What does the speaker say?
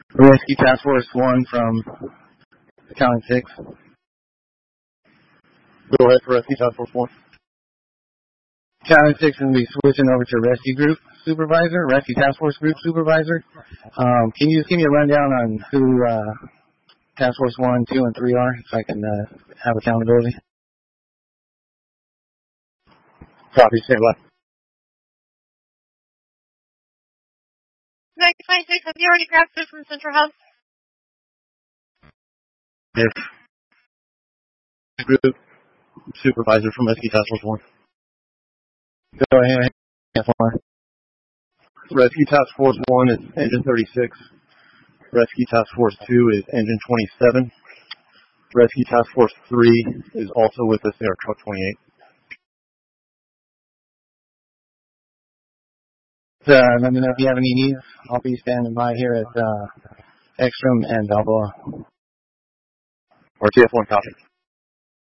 Rescue Task Force 1 from Battalion 6. Go ahead for Rescue Task Force 1. Battalion 6 is going to be switching over to Rescue Group Supervisor, Rescue Task Force Group Supervisor. Can you just give me a rundown on who Task Force 1, 2, and 3 are, so I can have accountability? Copy, stand by. 926, have you already grabbed food from Central Hub? Yes. Group Supervisor from Rescue Task Force 1. Go ahead. Rescue Task Force 1 is Engine 36. Rescue Task Force 2 is Engine 27. Rescue Task Force 3 is also with us. They are Truck 28. Let me know if you have any needs. I'll be standing by here at Ekstrom and Balboa. RTF1 copy.